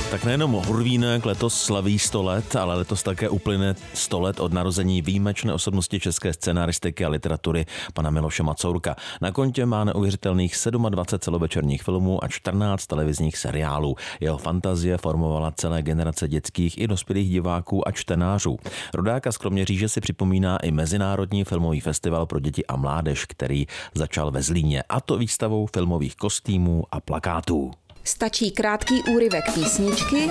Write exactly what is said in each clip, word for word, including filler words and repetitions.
Tak nejenom Hurvínek letos slaví sto let, ale letos také uplyne sto let od narození výjimečné osobnosti české scenaristiky a literatury pana Miloše Macourka. Na kontě má neuvěřitelných dvacet sedm celovečerních filmů a čtrnáct televizních seriálů. Jeho fantazie formovala celé generace dětských i dospělých diváků a čtenářů. Rodáka z Kroměříže si připomíná i Mezinárodní filmový festival pro děti a mládež, který začal ve Zlíně, a to výstavou filmových kostýmů a plakátů. Stačí krátký úryvek písničky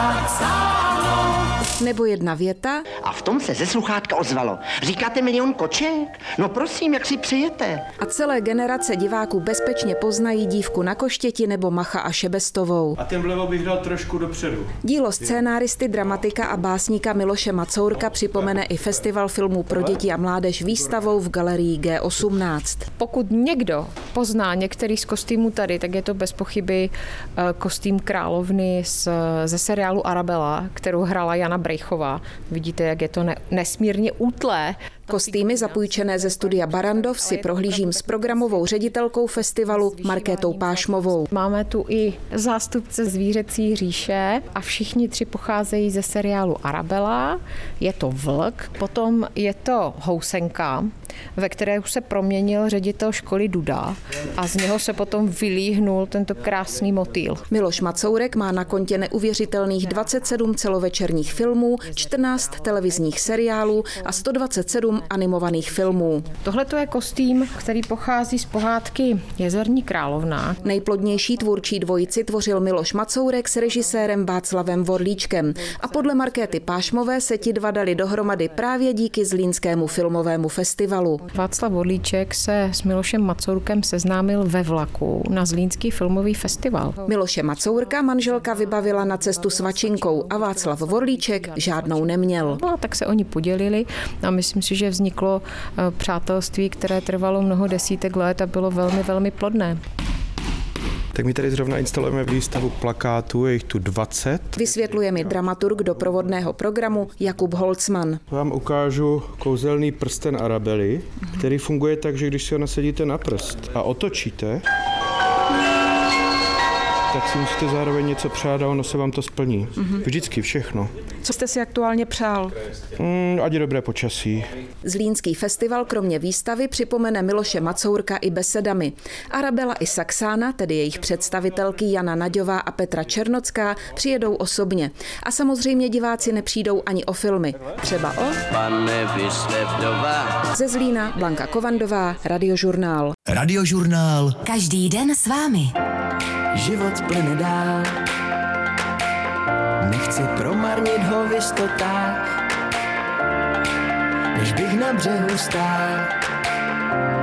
nebo jedna věta. A v tom se ze sluchátka ozvalo. Říkáte milion koček? No prosím, jak si přijete? A celé generace diváků bezpečně poznají Dívku na koštěti nebo Macha a Šebestovou. A ten vlevo bych dal trošku dopředu. Dílo scénáristy, dramatika a básníka Miloše Macourka připomene i Festival filmů pro děti a mládež výstavou v galerii G osmnáct. Pokud někdo pozná některý z kostýmů tady, tak je to bez pochyby kostým královny z, ze seriálu Arabella, kterou hrála Jana Brejchová. Vidíte, jak je to ne, nesmírně útlé. Kostýmy zapůjčené ze studia Barrandov si prohlížím s programovou ředitelkou festivalu Markétou Pášmovou. Máme tu i zástupce Zvířecí říše a všichni tři pocházejí ze seriálu Arabella. Je to vlk, potom je to housenka, ve které už se proměnil ředitel školy Duda a z něho se potom vylíhnul tento krásný motýl. Miloš Macourek má na kontě neuvěřitelných dvacet sedm celovečerních filmů, čtrnáct televizních seriálů a sto dvacet sedm animovaných filmů. Tohle to je kostým, který pochází z pohádky Jezerní královna. Nejplodnější tvůrčí dvojici tvořil Miloš Macourek s režisérem Václavem Vorlíčkem a podle Markéty Pášmové se ti dva dali dohromady právě díky Zlínskému filmovému festivalu. Václav Vorlíček se s Milošem Macourkem seznámil ve vlaku na Zlínský filmový festival. Miloše Macourka manželka vybavila na cestu s vačinkou a Václav Vorlíček žádnou neměl. No a tak se oni podělili a myslím si, že vzniklo přátelství, které trvalo mnoho desítek let a bylo velmi, velmi plodné. Tak my tady zrovna instalujeme výstavu plakátů, je jich tu dvacet. Vysvětluje mi dramaturg doprovodného programu Jakub Holcman. Vám ukážu kouzelný prsten Arabely, který funguje tak, že když si ho nasadíte na prst a otočíte, tak si musíte zároveň něco přát a ono se vám to splní. Vždycky všechno. Co jste si aktuálně přál? Mm, ať je dobré počasí. Zlínský festival kromě výstavy připomene Miloše Macourka i besedami. Arabela i Saxána, tedy jejich představitelky Jana Naďová a Petra Černocká, přijedou osobně. A samozřejmě diváci nepřijdou ani o filmy. Třeba o... Ze Zlína Blanka Kovandová, Radiožurnál. Radiožurnál. Každý den s vámi. Život plyne dál. Nechci promarnit ho v jistotách, než bych na břehu stál.